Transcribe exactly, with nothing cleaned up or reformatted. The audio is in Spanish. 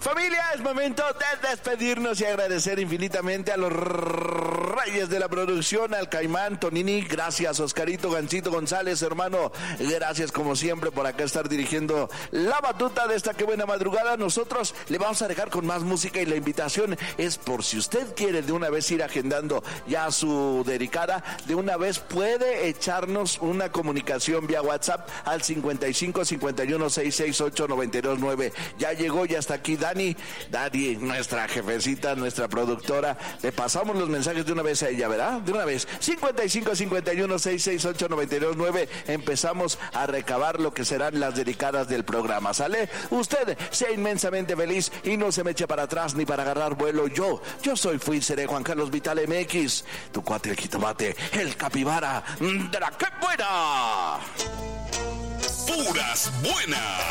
Familia, es momento de despedirnos y agradecer infinitamente a los reyes de la producción, al Caimán, Tonini, gracias, Oscarito, Gancito González, hermano, gracias como siempre por acá estar dirigiendo la batuta de esta que buena madrugada. Nosotros le vamos a dejar con más música y la invitación es por si usted quiere de una vez ir agendando ya su dedicada, de una vez puede echarnos una comunicación vía WhatsApp al cincuenta y cinco, cincuenta y uno, sesenta y seis ocho, noventa y dos nueve. Ya llegó, ya está aquí Dani, Dani, nuestra jefecita, nuestra productora. Le pasamos los mensajes de una vez a ella, ¿verdad? De una vez. cincuenta y cinco, cincuenta y uno, sesenta y seis ocho, noventa y dos nueve. Empezamos a recabar lo que serán las dedicadas del programa, ¿sale? Usted sea inmensamente feliz y no se me eche para atrás ni para agarrar vuelo. Yo, yo soy, fui, seré Juan Carlos Vital M X, tu cuate el jitomate, el capibara de la que buena. Puras buenas.